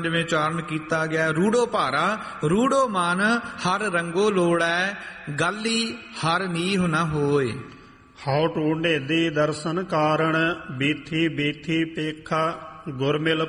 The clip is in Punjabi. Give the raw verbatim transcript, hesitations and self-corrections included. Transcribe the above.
ਜਿਵੇਂ ਉਚਾਰਨ ਕੀਤਾ ਗਿਆ, ਰੂੜੋ ਭਾਰਾ ਰੂੜੋ ਮਨ ਹਰ ਰੰਗੋ ਲੋੜੈ, ਗਾਲੀ ਹਰ ਨੀਹ ਨ ਹੋਏ। ਹਉ ਟੂੰਡੇ ਦੀ ਦਰਸ਼ਨ ਕਾਰਣ, ਬੀਥੀ ਬੀਥੀ ਪੇਖਾ ਗੁਰ ਮਿਲ